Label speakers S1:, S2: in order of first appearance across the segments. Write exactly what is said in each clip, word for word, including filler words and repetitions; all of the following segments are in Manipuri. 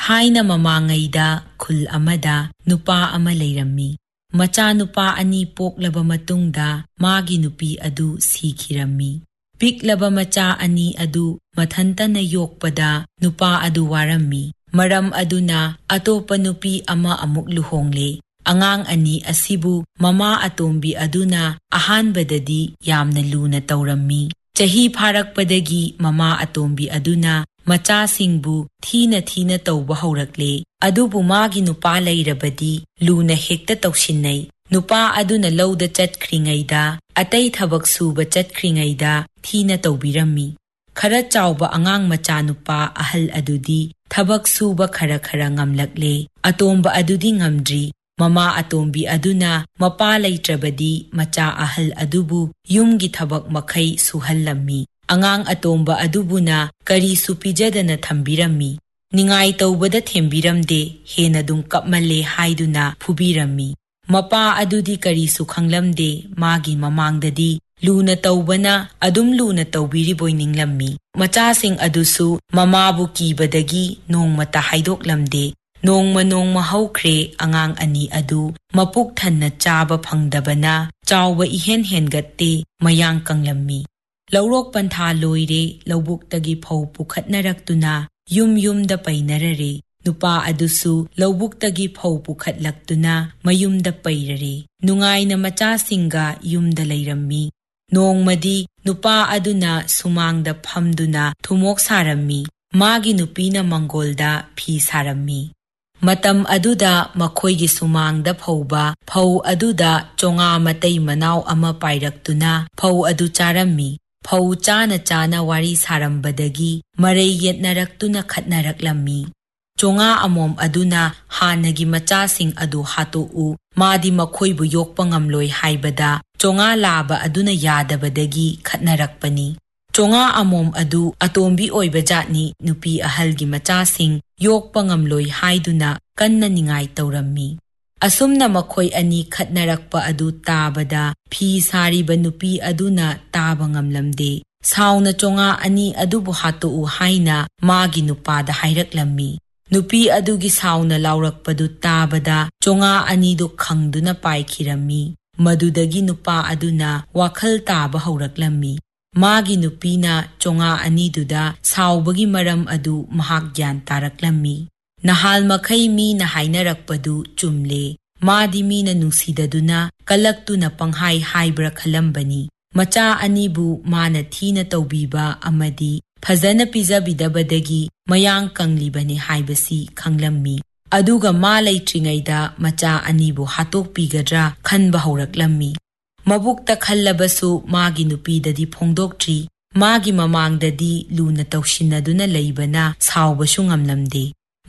S1: ꯊꯥꯏꯅ ꯃꯃꯥꯡꯉꯩꯗ ꯈꯨꯜ ꯑꯃꯗ ꯅꯨꯄꯥ ꯑꯃ ꯂꯩꯔꯝꯃꯤ꯫ ꯃꯆꯥ ꯅꯨꯄꯥ ꯑꯅꯤ ꯄꯣꯛꯂꯕ ꯃꯇꯨꯡꯗ ꯃꯥꯒꯤ ꯅꯨꯄꯤ ꯑꯗꯨ ꯁꯤꯈꯤꯔꯝꯃꯤ꯫ ꯄꯤꯛꯂꯕ ꯃꯆꯥ ꯑꯅꯤ ꯑꯗꯨ ꯃꯊꯟꯇꯅ ꯌꯣꯛꯄꯗ ꯅꯨꯄꯥ ꯑꯗꯨ ꯋꯥꯔꯝꯃꯤ꯫ ꯃꯔꯝ ꯑꯗꯨꯅ ꯑꯇꯣꯞꯄ ꯅꯨꯄꯤ ꯑꯃ ꯑꯃꯨꯛ ꯂꯨꯍꯣꯡꯂꯦ꯫ ꯑꯉꯥꯡ ꯑꯅꯤ ꯑꯁꯤꯕꯨ ꯃꯃꯥ ꯑꯇꯣꯝꯕꯤ ꯑꯗꯨꯅ ꯑꯍꯥꯟꯕꯗꯗꯤ ꯌꯥꯝꯅ ꯂꯨꯅ ꯇꯧꯔꯝꯃꯤ꯫ ꯆꯍꯤ ꯐꯥꯔꯛꯄꯗꯒꯤ ꯃꯃꯥ ꯑꯇꯣꯝꯕꯤ ꯑꯗꯨꯅ ꯃꯆꯥꯁꯤꯡꯕꯨ ꯊꯤꯅ ꯊꯤꯅ ꯇꯧꯕ ꯍꯧꯔꯛꯂꯦ꯫ ꯑꯗꯨꯕꯨ ꯃꯥꯒꯤ ꯅꯨꯄꯥ ꯂꯩꯔꯕꯗꯤ ꯂꯨꯅ ꯍꯦꯛꯇ ꯇꯧꯁꯤꯟꯅꯩ꯫ ꯅꯨꯄꯥ ꯑꯗꯨꯅ ꯂꯧꯗ ꯆꯠꯈ꯭ꯔꯤꯉꯩꯗ, ꯑꯇꯩ ꯊꯕꯛ ꯁꯨꯕ ꯆꯠꯈ꯭ꯔꯤꯉꯩꯗ ꯊꯤꯅ ꯇꯧꯕꯤꯔꯝꯃꯤ꯫ ꯈꯔ ꯆꯥꯎꯕ ꯑꯉꯥꯡ ꯃꯆꯥ ꯅꯨꯄꯥ ꯑꯍꯜ ꯑꯗꯨꯗꯤ ꯊꯕꯛ ꯁꯨꯕ ꯈꯔ ꯈꯔ ꯉꯝꯂꯛꯂꯦ꯫ ꯑꯇꯣꯝꯕ ꯑꯗꯨꯗꯤ ꯉꯝꯗ꯭ꯔꯤ꯫ ꯃꯃꯥ ꯑꯇꯣꯝꯕꯤ ꯑꯗꯨꯅ ꯃꯄꯥ ꯂꯩꯇ꯭ꯔꯕꯗꯤ ꯃꯆꯥ ꯑꯍꯜ ꯑꯗꯨꯕꯨ ꯌꯨꯝꯒꯤ ꯊꯕꯛ ꯃꯈꯩ ꯁꯨꯍꯜꯂꯝꯃꯤ꯫ ꯑꯉꯥꯡ ꯑꯇꯣꯝꯕ ꯑꯗꯨꯕꯨꯅ ꯀꯔꯤꯁꯨ ꯄꯤꯖꯗꯅ ꯊꯝꯕꯤꯔꯝꯃꯤ꯫ ꯅꯤꯡꯉꯥꯏ ꯇꯧꯕꯗ ꯊꯦꯝꯕꯤꯔꯝꯗꯦ, ꯍꯦꯟꯅ ꯗꯨꯝ ꯀꯞꯃꯜꯂꯦ ꯍꯥꯏꯗꯨꯅ ꯐꯨꯕꯤꯔꯝꯃꯤ꯫ ꯃꯄꯥ ꯑꯗꯨꯗꯤ ꯀꯔꯤꯁꯨ ꯈꯪꯂꯝꯗꯦ꯫ ꯃꯥꯒꯤ ꯃꯃꯥꯡꯗꯗꯤ ꯂꯨꯅ ꯇꯧꯕꯅ ꯑꯗꯨꯝ ꯂꯨꯅ ꯇꯧꯕꯤꯔꯤꯕꯣꯏ ꯅꯤꯡꯂꯝꯃꯤ꯫ ꯃꯆꯥꯁꯤꯡ ꯑꯗꯨꯁꯨ ꯃꯃꯥꯕꯨ ꯀꯤꯕꯗꯒꯤ ꯅꯣꯡꯃꯇ ꯍꯥꯏꯗꯣꯛꯂꯝꯗꯦ꯫ ꯅꯣꯡꯃ ꯅꯣꯡꯃ ꯍꯧꯈ꯭ꯔꯦ꯫ ꯑꯉꯥꯡ ꯑꯅꯤ ꯑꯗꯨ ꯃꯄꯨꯛ ꯊꯟꯅ ꯆꯥꯕ ꯐꯪꯗꯕꯅ ꯆꯥꯎꯕꯏꯍꯦꯟ ꯍꯦꯟꯒꯠꯇꯦ, ꯃꯌꯥꯡ ꯀꯪꯂꯝꯃꯤ꯫ ꯂꯧꯔꯣꯛ ꯄꯟꯊꯥ ꯂꯣꯏꯔꯦ꯫ ꯂꯧꯕꯨꯛꯇꯒꯤ ꯐꯧ ꯄꯨꯈꯠꯅꯔꯛꯇꯨꯅ ꯌꯨꯝ ꯌꯨꯝꯗ ꯄꯩꯅꯔꯔꯦ꯫ ꯅꯨꯄꯥ ꯑꯗꯨꯁꯨ ꯂꯧꯕꯨꯛꯇꯒꯤ ꯐꯧ ꯄꯨꯈꯠꯂꯛꯇꯨꯅ ꯃꯌꯨꯝꯗ ꯄꯩꯔꯔꯦ꯫ ꯅꯨꯡꯉꯥꯏꯅ ꯃꯆꯥꯁꯤꯡꯒ ꯌꯨꯝꯗ ꯂꯩꯔꯝꯃꯤ꯫ ꯅꯣꯡꯃꯗꯤ ꯅꯨꯄꯥ ꯑꯗꯨꯅ ꯁꯨꯃꯥꯡꯗ ꯐꯝꯗꯨꯅ ꯊꯨꯃꯣꯛ ꯁꯥꯔꯝꯃꯤ꯫ ꯃꯥꯒꯤ ꯅꯨꯄꯤꯅ ꯃꯪꯒꯣꯜꯗ ꯐꯤ ꯁꯥꯔꯝꯃꯤ꯫ ꯃꯇꯝ ꯑꯗꯨꯗ ꯃꯈꯣꯏꯒꯤ ꯁꯨꯃꯥꯡꯗ ꯐꯧꯕ ꯐꯧ ꯑꯗꯨꯗ ꯆꯣꯉꯥ ꯃꯇꯩ ꯃꯅꯥꯎ ꯑꯃ ꯄꯥꯏꯔꯛꯇꯨꯅ ꯐꯧ ꯑꯗꯨ ꯆꯥꯔꯝꯃꯤ꯫ ꯐꯧ ꯆꯥꯅ ꯆꯥꯅ ꯋꯥꯔꯤ ꯁꯥꯔꯝꯕꯗꯒꯤ ꯃꯔꯩ ꯌꯦꯠꯅꯔꯛꯇꯨꯅ ꯈꯠꯅꯔꯛꯂꯝꯃꯤ꯫ ꯆꯣꯉꯥ ꯑꯃꯣꯝ ꯑꯗꯨꯅ ꯍꯥꯟꯅꯒꯤ ꯃꯆꯥꯁꯤꯡ ꯑꯗꯨ ꯍꯥꯠꯇꯣꯛꯎ, ꯃꯥꯗꯤ ꯃꯈꯣꯏꯕꯨ ꯌꯣꯛꯄ ꯉꯝꯂꯣꯏ ꯍꯥꯏꯕꯗ ꯆꯣꯉꯥ ꯂꯥꯕ ꯑꯗꯨꯅ ꯌꯥꯗꯕꯗꯒꯤ ꯈꯠꯅꯔꯛꯄꯅꯤ꯫ ꯆꯣꯉꯥ ꯑꯃꯣꯝ ꯑꯗꯨ ꯑꯇꯣꯝꯕꯤ ꯑꯣꯏꯕ ꯖꯥꯠꯅꯤ꯫ ꯅꯨꯄꯤ ꯑꯍꯜꯒꯤ ꯃꯆꯥꯁꯤꯡ ꯌꯣꯛꯄ ꯉꯝꯂꯣꯏ ꯍꯥꯏꯗꯨꯅ ꯀꯟꯅ ꯅꯤꯡꯉꯥꯏ ꯇꯧꯔꯝꯃꯤ꯫ ꯑꯁꯨꯝꯅ ꯃꯈꯣꯏ ꯑꯅꯤ ꯈꯠꯅꯔꯛꯄ ꯑꯗꯨ ꯇꯥꯕꯗ ꯐꯤ ꯁꯥꯔꯤꯕ ꯅꯨꯄꯤ ꯑꯗꯨꯅ ꯇꯥꯕ ꯉꯝꯂꯝꯗꯦ꯫ ꯁꯥꯎꯅ ꯆꯣꯉꯥ ꯑꯅꯤ ꯑꯗꯨꯕꯨ ꯍꯥꯠꯇꯣꯛꯎ ꯍꯥꯏꯅ ꯃꯥꯒꯤ ꯅꯨꯄꯥꯗ ꯍꯥꯏꯔꯛꯂꯝꯃꯤ꯫ ꯅꯨꯄꯤ ꯑꯗꯨꯒꯤ ꯁꯥꯎꯅ ꯂꯥꯎꯔꯛꯄꯗꯨ ꯇꯥꯕꯗ ꯆꯣꯉꯥ ꯑꯅꯤꯗꯨ ꯈꯪꯗꯨꯅ ꯄꯥꯏꯈꯤꯔꯝꯃꯤ꯫ ꯃꯗꯨꯗꯒꯤ ꯅꯨꯄꯥ ꯑꯗꯨꯅ ꯋꯥꯈꯜ ꯇꯥꯕ ꯍꯧꯔꯛꯂꯝꯃꯤ꯫ ꯃꯥꯒꯤ ꯅꯨꯄꯤꯅ ꯆꯣꯉꯥ ꯑꯅꯤꯗꯨꯗ ꯁꯥꯎꯕꯒꯤ ꯃꯔꯝ ꯑꯗꯨ ꯃꯍꯥꯛ ꯒ꯭ꯌꯥꯟ ꯇꯥꯔꯛꯂꯝꯃꯤ꯫ ꯅꯍꯥꯜ ꯃꯈꯩ ꯃꯤꯅ ꯍꯥꯏꯅꯔꯛꯄꯗꯨ ꯆꯨꯝꯂꯦ꯫ ꯃꯥꯗꯤ ꯃꯤꯅ ꯅꯨꯡꯁꯤꯗꯗꯨꯅ ꯀꯂꯛꯇꯨꯅ ꯄꯪꯍꯥꯏ ꯍꯥꯏꯕ꯭ꯔꯥ ꯈꯜꯂꯝꯕꯅꯤ꯫ ꯃꯆꯥ ꯑꯅꯤꯕꯨ ꯃꯥꯅ ꯊꯤꯅ ꯇꯧꯕꯤꯕ ꯑꯃꯗꯤ ꯐꯖꯅ ꯄꯤꯖꯕꯤꯗꯕꯗꯒꯤ ꯃꯌꯥꯡ ꯀꯪꯂꯤꯕꯅꯤ ꯍꯥꯏꯕꯁꯤ ꯈꯪꯂꯝꯃꯤ꯫ ꯑꯗꯨꯒ ꯃꯥ ꯂꯩꯇ꯭ꯔꯤꯉꯩꯗ ꯃꯆꯥ ꯑꯅꯤꯕꯨ ꯍꯥꯠꯇꯣꯛꯄꯤꯒꯗ꯭ꯔꯥ ꯈꯟꯕ ꯍꯧꯔꯛꯂꯝꯃꯤ꯫ ꯃꯕꯨꯛꯇ ꯈꯜꯂꯕꯁꯨ ꯃꯥꯒꯤ ꯅꯨꯄꯤꯗꯗꯤ ꯐꯣꯡꯗꯣꯛꯇ꯭ꯔꯤ꯫ ꯃꯥꯒꯤ ꯃꯃꯥꯡꯗꯗꯤ ꯂꯨꯅ ꯇꯧꯁꯤꯟꯅꯗꯨꯅ ꯂꯩꯕꯅ ꯁꯥꯎꯕꯁꯨ ꯉꯝꯂꯝꯗꯦ꯫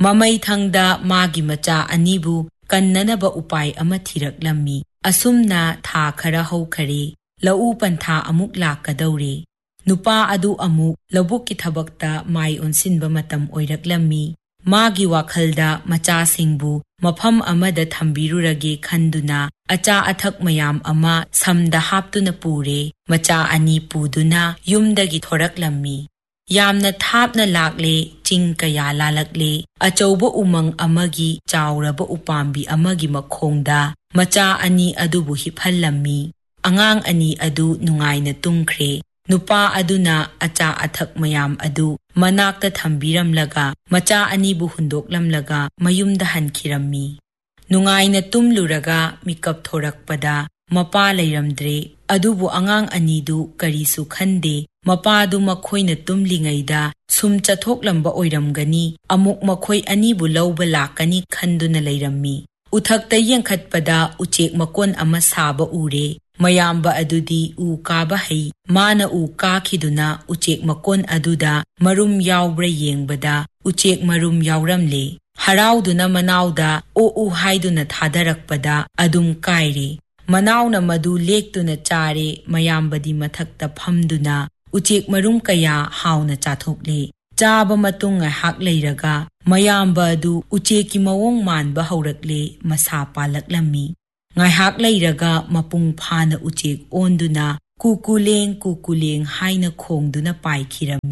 S1: ꯃꯃꯩꯊꯪꯗ ꯃꯥꯒꯤ ꯃꯆꯥ ꯑꯅꯤꯕꯨ ꯀꯟꯅꯅꯕ ꯎꯄꯥꯏ ꯑꯃ ꯊꯤꯔꯛꯂꯝꯃꯤ꯫ ꯑꯁꯨꯝꯅ ꯊꯥ ꯈꯔ ꯍꯧꯈꯔꯦ꯫ ꯂꯧꯎ ꯄꯟꯊꯥ ꯑꯃꯨꯛ ꯂꯥꯛꯀꯗꯧꯔꯦ꯫ ꯅꯨꯄꯥ ꯑꯗꯨ ꯑꯃꯨꯛ ꯂꯧꯕꯨꯛꯀꯤ ꯊꯕꯛꯇ ꯃꯥꯏ ꯑꯣꯟꯁꯤꯟꯕ ꯃꯇꯝ ꯑꯣꯏꯔꯛꯂꯝꯃꯤ꯫ ꯃꯥꯒꯤ ꯋꯥꯈꯜꯗ ꯃꯆꯥꯁꯤꯡꯕꯨ ꯃꯐꯝ ꯑꯃꯗ ꯊꯝꯕꯤꯔꯨꯔꯒꯦ ꯈꯟꯗꯨꯅ ꯑꯆꯥ ꯑꯊꯛ ꯃꯌꯥꯝ ꯑꯃ ꯁꯝꯗ ꯍꯥꯞꯇꯨꯅ ꯄꯨꯔꯦ꯫ ꯃꯆꯥ ꯑꯅꯤ ꯄꯨꯗꯨꯅ ꯌꯨꯝꯗꯒꯤ ꯊꯣꯔꯛꯂꯝꯃꯤ꯫ ꯌꯥꯝꯅ ꯊꯥꯞꯅ ꯂꯥꯛꯂꯦ꯫ ꯆꯤꯡ ꯀꯌꯥ ꯂꯥꯜꯂꯛꯂꯦ꯫ ꯑꯆꯧꯕ ꯎꯃꯪ ꯑꯃꯒꯤ ꯆꯥꯎꯔꯕ ꯎꯄꯥꯝꯕꯤ ꯑꯃꯒꯤ ꯃꯈꯣꯡꯗ ꯃꯆꯥ ꯑꯅꯤ ꯑꯗꯨꯕꯨ ꯍꯤꯞꯍꯜꯂꯝꯃꯤ꯫ ꯑꯉꯥꯡ ꯑꯅꯤ ꯑꯗꯨ ꯅꯨꯡꯉꯥꯏꯅ ꯇꯨꯝꯈ꯭ꯔꯦ꯫ ꯅꯨꯄꯥ ꯑꯗꯨꯅ ꯑꯆꯥ ꯑꯊꯛ ꯃꯌꯥꯝ ꯑꯗꯨ ꯃꯅꯥꯛꯇ ꯊꯝꯕꯤꯔꯝꯂꯒ ꯃꯆꯥ ꯑꯅꯤꯕꯨ ꯍꯨꯟꯗꯣꯛꯂꯝꯂꯒ ꯃꯌꯨꯝꯗ ꯍꯟꯈꯤꯔꯝꯃꯤ꯫ ꯅꯨꯡꯉꯥꯏꯅ ꯇꯨꯝꯂꯨꯔꯒ ꯃꯤꯀꯞ ꯊꯣꯔꯛꯄꯗ ꯃꯄꯥ ꯂꯩꯔꯝꯗ꯭ꯔꯦ꯫ ꯑꯗꯨꯕꯨ ꯑꯉꯥꯡ ꯑꯅꯤꯗꯨ ꯀꯔꯤꯁꯨ ꯈꯟꯗꯦ꯫ ꯃꯄꯥꯗꯨ ꯃꯈꯣꯏꯅ ꯇꯨꯝꯂꯤꯉꯩꯗ ꯁꯨꯝ ꯆꯠꯊꯣꯛꯂꯝꯕ ꯑꯣꯏꯔꯝꯒꯅꯤ, ꯑꯃꯨꯛ ꯃꯈꯣꯏ ꯑꯅꯤꯕꯨ ꯂꯧꯕ ꯂꯥꯛꯀꯅꯤ ꯈꯟꯗꯨꯅ ꯂꯩꯔꯝꯃꯤ꯫ ꯎꯊꯛꯇ ꯌꯦꯡꯈꯠꯄꯗ ꯎꯆꯦꯛ ꯃꯀꯣꯟ ꯑꯃ ꯁꯥꯕ ꯎꯔꯦ꯫ ꯃꯌꯥꯝꯕ ꯑꯗꯨꯗꯤ ꯎ ꯀꯥꯕ ꯍꯩ꯫ ꯃꯥꯅ ꯎ ꯀꯥꯈꯤꯗꯨꯅ ꯎꯆꯦꯛ ꯃꯀꯣꯟ ꯑꯗꯨꯗ ꯃꯔꯨꯝ ꯌꯥꯎꯕ꯭ꯔꯥ ꯌꯦꯡꯕꯗ ꯎꯆꯦꯛ ꯃꯔꯨꯝ ꯌꯥꯎꯔꯝꯂꯦ꯫ ꯍꯔꯥꯎꯗꯨꯅ ꯃꯅꯥꯎꯗ ꯑꯣꯛꯎ ꯍꯥꯏꯗꯨꯅ ꯊꯥꯗꯔꯛꯄꯗ ꯑꯗꯨꯝ ꯀꯥꯏꯔꯦ꯫ ꯃꯅꯥꯎꯅ ꯃꯗꯨ ꯂꯦꯛꯇꯨꯅ ꯆꯥꯔꯦ꯫ ꯃꯌꯥꯝꯕꯗꯤ ꯃꯊꯛꯇ ꯐꯝꯗꯨꯅ ꯎꯆꯦꯛ ꯃꯔꯨꯝ ꯀꯌꯥ ꯍꯥꯎꯅ ꯆꯥꯊꯣꯛꯂꯦ꯫ ꯆꯥꯕ ꯃꯇꯨꯡ ꯉꯥꯏꯍꯥꯛ ꯂꯩꯔꯒ ꯃꯌꯥꯝꯕ ꯑꯗꯨ ꯎꯆꯦꯛꯀꯤ ꯃꯑꯣꯡ ꯃꯥꯟꯕ ꯍꯧꯔꯛꯂꯦ꯫ ꯃꯁꯥ ꯄꯥꯜꯂꯛꯂꯝꯃꯤ꯫ ꯉꯥꯏꯍꯥꯛ ꯂꯩꯔꯒ ꯃꯄꯨꯡ ꯐꯥꯅ ꯎꯆꯦꯛ ꯑꯣꯟꯗꯨꯅ ꯀꯨꯀꯨꯂꯦꯡ ꯀꯨꯀꯨꯂꯦꯡ ꯍꯥꯏꯅ ꯈꯣꯡꯗꯨꯅ ꯄꯥꯏꯈꯤꯔꯝꯃꯤ꯫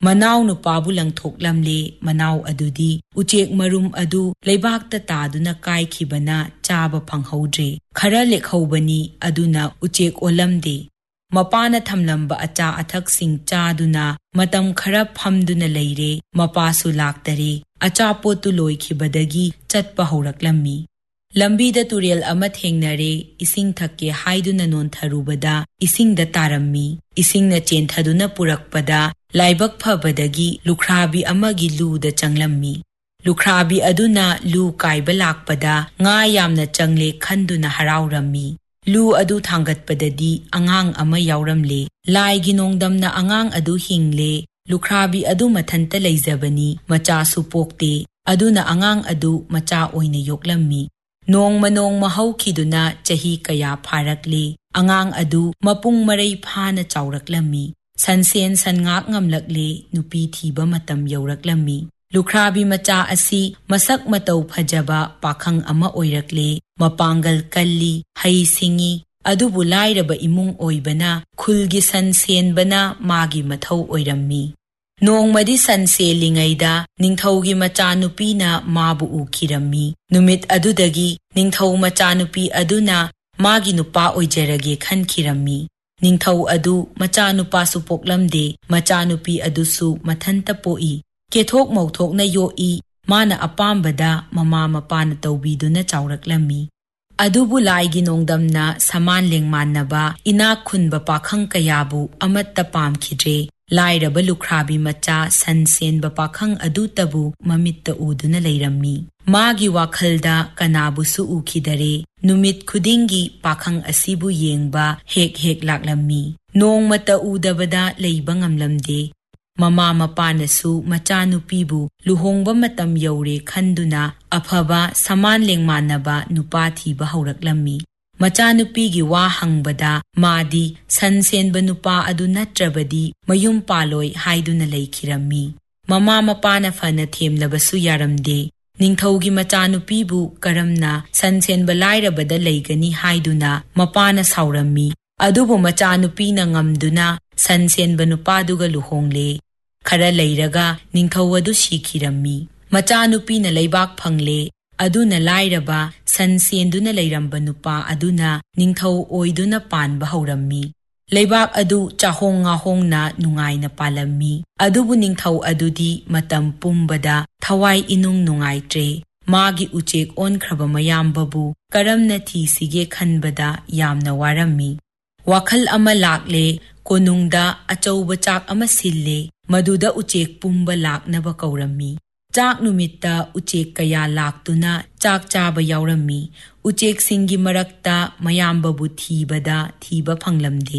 S1: ꯃꯅꯥꯎ ꯅꯨꯄꯥꯕꯨ ꯂꯪꯊꯣꯛꯂꯝꯂꯦ ꯃꯅꯥꯎ ꯑꯗꯨꯗꯤ ꯎꯆꯦꯛ ꯃꯔꯨꯝ ꯑꯗꯨ ꯂꯩꯕꯥꯛꯇ ꯇꯥꯗꯨꯅ ꯀꯥꯏꯈꯤꯕꯅ ꯆꯥꯕ ꯐꯪꯍꯧꯗ꯭ꯔꯦ ꯈꯔ ꯂꯦꯛꯍꯧꯕꯅꯤ ꯑꯗꯨꯅ ꯎꯆꯦꯛ ꯑꯣꯜꯂꯝꯗꯦ ꯃꯄꯥꯅ ꯊꯝꯂꯝꯕ ꯑꯆꯥ ꯑꯊꯛꯁꯤꯡ ꯆꯥꯗꯨꯅ ꯃꯇꯝ ꯈꯔ ꯐꯝꯗꯨꯅ ꯂꯩꯔꯦ ꯃꯄꯥꯁꯨ ꯂꯥꯛꯇꯔꯦ ꯑꯆꯥꯄꯣꯠꯇꯨ ꯂꯣꯏꯈꯤꯕꯗꯒꯤ ꯆꯠꯄ ꯍꯧꯔꯛꯂꯝꯃꯤ ꯂꯝꯕꯤꯗ ꯇꯨꯔꯦꯜ ꯑꯃ ꯊꯦꯡꯅꯔꯦ ꯏꯁꯤꯡ ꯊꯛꯀꯦ ꯍꯥꯏꯗꯨꯅ ꯅꯣꯟꯊꯔꯨꯕꯗ ꯏꯁꯤꯡꯗ ꯇꯥꯔꯝꯃꯤ ꯏꯁꯤꯡꯅ ꯆꯦꯟꯊꯗꯨꯅ ꯄꯨꯔꯛꯄꯗ ꯂꯥꯏꯕꯛ ꯐꯕꯗꯒꯤ ꯂꯨꯈ꯭ꯔꯥꯕꯤ ꯑꯃꯒꯤ ꯂꯨꯗ ꯆꯪꯂꯝꯃꯤ ꯂꯨꯈ꯭ꯔꯥꯕꯤ ꯑꯗꯨꯅ ꯂꯨ ꯀꯥꯏꯕ ꯂꯥꯛꯄꯗ ꯉꯥ ꯌꯥꯝꯅ ꯆꯪꯂꯦ ꯈꯟꯗꯨꯅ ꯍꯔꯥꯎꯔꯝꯃꯤ ꯂꯨ ꯑꯗꯨ ꯊꯥꯡꯒꯠꯄꯗꯗꯤ ꯑꯉꯥꯡ ꯑꯃ ꯌꯥꯎꯔꯝꯂꯦ ꯂꯥꯏꯒꯤ ꯅꯣꯡꯗꯝꯅ ꯑꯉꯥꯡ ꯑꯗꯨ ꯍꯤꯡꯂꯦ ꯂꯨꯈ꯭ꯔꯥꯕꯤ ꯑꯗꯨ ꯃꯊꯟꯇ ꯂꯩꯖꯕꯅꯤ ꯃꯆꯥꯁꯨ ꯄꯣꯛꯇꯦ ꯑꯗꯨꯅ ꯑꯉꯥꯡ ꯑꯗꯨ ꯃꯆꯥ ꯑꯣꯏꯅ ꯌꯣꯛꯂꯝꯃꯤ ꯅꯣꯡꯃ ꯅꯣꯡꯃ ꯍꯧꯈꯤꯗꯨꯅ ꯆꯍꯤ ꯀꯌꯥ ꯐꯥꯔꯛꯂꯦ ꯑꯉꯥꯡ ꯑꯗꯨ ꯃꯄꯨꯡ ꯃꯔꯩ ꯐꯥꯅ ꯆꯥꯎꯔꯛꯂꯝꯃꯤ ꯁꯟꯁꯦꯟ ꯁꯟꯉꯥꯛ ꯉꯝꯂꯛꯂꯦ ꯅꯨꯄꯤ ꯊꯤꯕ ꯃꯇꯝ ꯌꯧꯔꯛꯂꯝꯃꯤ ꯂꯨꯈ꯭ꯔꯥꯕꯤ ꯃꯆꯥ ꯑꯁꯤ ꯃꯁꯛ ꯃꯇꯧ ꯐꯖꯕ ꯄꯥꯈꯪ ꯑꯃ ꯑꯣꯏꯔꯛꯂꯦ ꯃꯄꯥꯡꯒꯜ ꯀꯜꯂꯤ ꯍꯩ ꯁꯤꯡꯉꯤ ꯑꯗꯨꯕꯨ ꯂꯥꯏꯔꯕ ꯏꯃꯨꯡ ꯑꯣꯏꯕꯅ ꯈꯨꯜꯒꯤ ꯁꯟ ꯁꯦꯟꯕꯅ ꯃꯥꯒꯤ ꯃꯊꯧ ꯑꯣꯏꯔꯝꯃꯤ ꯅꯣꯡꯃꯗꯤ ꯁꯟ ꯁꯦꯜꯂꯤꯉꯩꯗ ꯅꯤꯡꯊꯧꯒꯤ ꯃꯆꯥꯅꯨꯄꯤꯅ ꯃꯥꯕꯨ ꯎꯈꯤꯔꯝꯃꯤ ꯅꯨꯃꯤꯠ ꯑꯗꯨꯗꯒꯤ ꯅꯤꯡꯊꯧ ꯃꯆꯥꯅꯨꯄꯤ ꯑꯗꯨꯅ ꯃꯥꯒꯤ ꯅꯨꯄꯥ ꯑꯣꯏꯖꯔꯒꯦ ꯈꯟꯈꯤꯔꯝꯃꯤ ꯅꯤꯡꯊꯧ ꯑꯗꯨ ꯃꯆꯥꯅꯨꯄꯥꯁꯨ ꯄꯣꯛꯂꯝꯗꯦ ꯃꯆꯥꯅꯨꯄꯤ ꯑꯗꯨꯁꯨ ꯃꯊꯟꯇ ꯄꯣꯛꯏ ꯀꯦꯊꯣꯛ ꯃꯧꯊꯣꯛꯅ ꯌꯣꯛꯏ ꯃꯥꯅ ꯑꯄꯥꯝꯕꯗ ꯃꯃꯥ ꯃꯄꯥꯅ ꯇꯧꯕꯤꯗꯨꯅ ꯆꯥꯎꯔꯛꯂꯝꯃꯤ ꯑꯗꯨꯕꯨ ꯂꯥꯏꯒꯤ ꯅꯣꯡꯗꯝꯅ ꯁꯃꯥꯟ ꯂꯦꯡꯃꯥꯟꯅꯕ ꯏꯅꯥꯛ ꯈꯨꯟꯕ ꯄꯥꯈꯪ ꯀꯌꯥꯕꯨ ꯑꯃꯠꯇ ꯄꯥꯝꯈꯤꯗ꯭ꯔꯦ ꯂꯥꯏꯔꯕ ꯂꯨꯈ꯭ꯔꯥꯕꯤ ꯃꯆꯥ ꯁꯟ ꯁꯦꯟꯕ ꯄꯥꯈꯪ ꯑꯗꯨꯇꯕꯨ ꯃꯃꯤꯠꯇ ꯎꯗꯨꯅ ꯂꯩꯔꯝꯃꯤ ꯃꯥꯒꯤ ꯋꯥꯈꯜꯗ ꯀꯅꯥꯕꯨꯁꯨ ꯎꯈꯤꯗꯔꯦ ꯅꯨꯃꯤꯠ ꯈꯨꯗꯤꯡꯒꯤ ꯄꯥꯈꯪ ꯑꯁꯤꯕꯨ ꯌꯦꯡꯕ ꯍꯦꯛ ꯍꯦꯛ ꯂꯥꯛꯂꯝꯃꯤ ꯅꯣꯡꯃꯇ ꯎꯗꯕꯗ ꯂꯩꯕ ꯉꯝꯂꯝꯗꯦ ꯃꯃꯥ ꯃꯄꯥꯅꯁꯨ ꯃꯆꯥꯅꯨꯄꯤꯕꯨ ꯂꯨꯍꯣꯡꯕ ꯃꯇꯝ ꯌꯧꯔꯦ ꯈꯟꯗꯨꯅ ꯑꯐꯕ ꯁꯃꯥꯟ ꯂꯦꯡꯃꯥꯟꯅꯕ ꯅꯨꯄꯥ ꯊꯤꯕ ꯍꯧꯔꯛꯂꯝꯃꯤ ꯃꯆꯥꯅꯨꯄꯤꯒꯤ ꯋꯥ ꯍꯪꯕꯗ ꯃꯥꯗꯤ ꯁꯟ ꯁꯦꯟꯕ ꯅꯨꯄꯥ ꯑꯗꯨ ꯅꯠꯇ꯭ꯔꯕꯗꯤ ꯃꯌꯨꯝ ꯄꯥꯜꯂꯣꯏ ꯍꯥꯏꯗꯨꯅ ꯂꯩꯈꯤꯔꯝꯃꯤ ꯃꯃꯥ ꯃꯄꯥꯅ ꯐꯅ ꯊꯦꯝꯂꯕꯁꯨ ꯌꯥꯔꯝꯗꯦ ꯅꯤꯡꯊꯧꯒꯤ ꯃꯆꯥꯅꯨꯄꯤꯕꯨ ꯀꯔꯝꯅ ꯁꯟ ꯁꯦꯟꯕ ꯂꯥꯏꯔꯕꯗ ꯂꯩꯒꯅꯤ ꯍꯥꯏꯗꯨꯅ ꯃꯄꯥꯅ ꯁꯥꯎꯔꯝꯃꯤ ꯑꯗꯨꯕꯨ ꯃꯆꯥꯅꯨꯄꯤꯅ ꯉꯝꯗꯨꯅ ꯁꯟ ꯁꯦꯟꯕ ꯅꯨꯄꯥꯗꯨꯒ ꯂꯨꯍꯣꯡꯂꯦ ꯈꯔ ꯂꯩꯔꯒ ꯅꯤꯡꯊꯧ ꯑꯗꯨ ꯁꯤꯈꯤꯔꯝꯃꯤ ꯃꯆꯥꯅꯨꯄꯤꯅ ꯂꯩꯕꯥꯛ ꯐꯪꯂꯦ ꯑꯗꯨꯅ ꯂꯥꯏꯔꯕ ꯁꯟ ꯁꯦꯟꯗꯨꯅ ꯂꯩꯔꯝꯕ ꯅꯨꯄꯥ ꯑꯗꯨꯅ ꯅꯤꯡꯊꯧ ꯑꯣꯏꯗꯨꯅ ꯄꯥꯟꯕ ꯍꯧꯔꯝꯃꯤ ꯂꯩꯕꯥꯛ ꯑꯗꯨ ꯆꯥꯍꯣꯡ ꯉꯥꯍꯣꯡꯅ ꯅꯨꯡꯉꯥꯏꯅ ꯄꯥꯜꯂꯝꯃꯤ ꯑꯗꯨꯕꯨ ꯅꯤꯡꯊꯧ ꯑꯗꯨꯗꯤ ꯃꯇꯝ ꯄꯨꯝꯕꯗ ꯊꯋꯥꯏ ꯏꯅꯨꯡ ꯅꯨꯡꯉꯥꯏꯇ꯭ꯔꯦ ꯃꯥꯒꯤ ꯎꯆꯦꯛ ꯑꯣꯟꯈ꯭ꯔꯕ ꯃꯌꯥꯝꯕꯕꯨ ꯀꯔꯝꯅ ꯊꯤꯁꯤꯒꯦ ꯈꯟꯕꯗ ꯌꯥꯝꯅ ꯋꯥꯔꯝꯃꯤ ꯋꯥꯈꯜ ꯑꯃ ꯂꯥꯛꯂꯦ ꯀꯣꯅꯨꯡꯗ ꯑꯆꯧꯕ ꯆꯥꯛ ꯑꯃ ꯁꯤꯜꯂꯦ ꯃꯗꯨꯗ ꯎꯆꯦꯛ ꯄꯨꯝꯕ ꯂꯥꯛꯅꯕ ꯀꯧꯔꯝꯃꯤ ꯆꯥꯛ ꯅꯨꯃꯤꯠꯇ ꯎꯆꯦꯛ ꯀꯌꯥ ꯂꯥꯛꯇꯨꯅ ꯆꯥꯛ ꯆꯥꯕ ꯌꯥꯎꯔꯝꯃꯤ ꯎꯆꯦꯛꯁꯤꯡꯒꯤ ꯃꯔꯛꯇ ꯃꯌꯥꯝꯕꯕꯨ ꯊꯤꯕꯗ ꯊꯤꯕ ꯐꯪꯂꯝꯗꯦ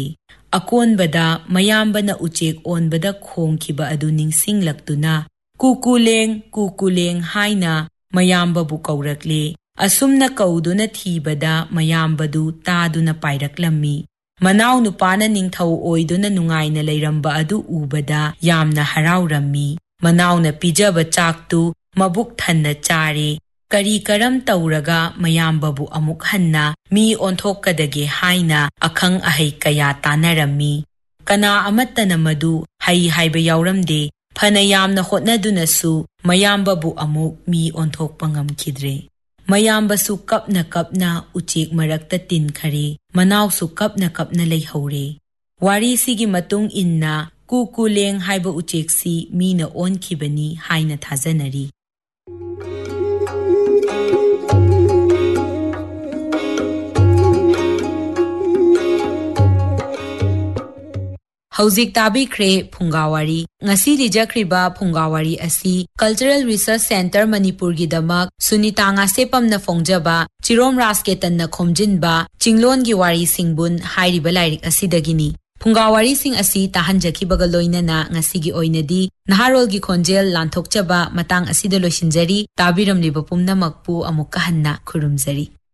S1: ꯑꯀꯣꯟꯕꯗ ꯃꯌꯥꯝꯕꯅ ꯎꯆꯦꯛ ꯑꯣꯟꯕꯗ ꯈꯣꯡꯈꯤꯕ ꯑꯗꯨ ꯅꯤꯡꯁꯤꯡꯂꯛꯇꯨꯅ ꯀꯨꯀꯨꯂꯦꯡ ꯀꯨꯀꯨꯂꯦꯡ ꯍꯥꯏꯅ ꯃꯌꯥꯝꯕꯕꯨ ꯀꯧꯔꯛꯂꯦ ꯑꯁꯨꯝꯅ ꯀꯧꯗꯨꯅ ꯊꯤꯕꯗ ꯃꯌꯥꯝꯕꯗꯨ ꯇꯥꯗꯨꯅ ꯄꯥꯏꯔꯛꯂꯝꯃꯤ ꯃꯅꯥꯎ ꯅꯨꯄꯥꯅ ꯅꯤꯡꯊꯧ ꯑꯣꯏꯗꯨꯅ ꯅꯨꯡꯉꯥꯏꯅ ꯂꯩꯔꯝꯕ ꯑꯗꯨ ꯎꯕꯗ ꯌꯥꯝꯅ ꯍꯔꯥꯎꯔꯝꯃꯤ ꯃꯅꯥꯎꯅ ꯄꯤꯖꯕ ꯆꯥꯛꯇꯨ ꯃꯕꯨꯛ ꯊꯟꯅ ꯆꯥꯔꯦ ꯀꯔꯤ ꯀꯔꯝ ꯇꯧꯔꯒ ꯃꯌꯥꯝꯕꯕꯨ ꯑꯃꯨꯛ ꯍꯟꯅ ꯃꯤ ꯑꯣꯟꯊꯣꯛꯀꯗꯒꯦ ꯍꯥꯏꯅ ꯑꯈꯪ ꯑꯍꯩ ꯀꯌꯥ ꯇꯥꯟꯅꯔꯝꯃꯤ ꯀꯅꯥ ꯑꯃꯠꯇꯅ ꯃꯗꯨ ꯍꯩ ꯍꯥꯏꯕ ꯌꯥꯎꯔꯝꯗꯦ ꯐꯅ ꯌꯥꯝꯅ ꯍꯣꯠꯅꯗꯨꯅꯁꯨ ꯃꯌꯥꯝꯕꯕꯨ ꯑꯃꯨꯛ ꯃꯤ ꯑꯣꯟꯊꯣꯛꯄ ꯉꯝꯈꯤꯗ꯭ꯔꯦ ꯃꯌꯥꯝꯕꯁꯨ ꯀꯞꯅ ꯀꯞꯅ ꯎꯆꯦꯛ ꯃꯔꯛꯇ ꯇꯤꯟꯈꯔꯦ ꯃꯅꯥꯎꯁꯨ ꯀꯞꯅ ꯀꯞꯅ ꯂꯩꯍꯧꯔꯦ ꯋꯥꯔꯤꯁꯤꯒꯤ ꯃꯇꯨꯡ ꯏꯟꯅ ꯀꯨꯀꯨꯂꯦꯡ ꯍꯥꯏꯕ ꯎꯆꯦꯛꯁꯤ ꯃꯤꯅ ꯑꯣꯟꯈꯤꯕꯅꯤ ꯍꯥꯏꯅ ꯊꯥꯖꯅꯔꯤ ꯍꯧꯖꯤꯛ ꯇꯥꯕꯤꯈ꯭ꯔꯦ ꯐꯨꯡꯒꯥꯋꯥꯔꯤ ꯉꯁꯤ ꯂꯤꯖꯈ꯭ꯔꯤꯕ ꯐꯨꯡꯒꯥꯋꯥꯔꯤ ꯑꯁꯤ ꯀꯜꯆꯔꯦꯜ ꯔꯤꯁꯔꯁ ꯁꯦꯟꯇꯔ ꯃꯅꯤꯄꯨꯔꯒꯤꯗꯃꯛ ꯁꯨꯅꯤꯇꯥ ꯉꯥꯁꯦꯄꯝꯅ ꯐꯣꯡꯖꯕ ꯆꯤꯔꯣꯝ ꯔꯥꯖꯀꯦꯇꯟꯅ ꯈꯣꯝꯖꯤꯟꯕ ꯆꯤꯡꯂꯣꯟꯒꯤ ꯋꯥꯔꯤ ꯁꯤꯡꯕꯨꯟ ꯍꯥꯏꯔꯤꯕ ꯂꯥꯏꯔꯤꯛ ꯑꯁꯤꯗꯒꯤꯅꯤ ꯐꯨꯡꯒꯥꯋꯥꯔꯤꯁꯤꯡ ꯑꯁꯤ ꯇꯥꯍꯟꯖꯈꯤꯕꯒ ꯂꯣꯏꯅꯅ ꯉꯁꯤꯒꯤ ꯑꯣꯏꯅꯗꯤ ꯅꯍꯥꯔꯣꯜꯒꯤ ꯈꯣꯟꯖꯦꯜ ꯂꯥꯟꯊꯣꯛꯆꯕ ꯃꯇꯥꯡ ꯑꯁꯤꯗ ꯂꯣꯏꯁꯤꯟꯖꯔꯤ ꯇꯥꯕꯤꯔꯝꯂꯤꯕ ꯄꯨꯝꯅꯃꯛꯄꯨ ꯑꯃꯨꯛꯀ ꯍꯟꯅ ꯈꯨꯔꯨꯝꯖꯔꯤ